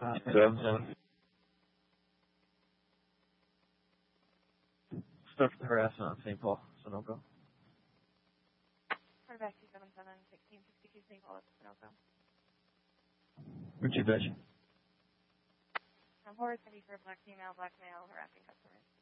7-7. Start the harassment on St. Paul, Sunoco. Quarterback 277, 1662 St. Paul, Sunoco. Richard Bitch. Horror 70 for black female, harassing customers.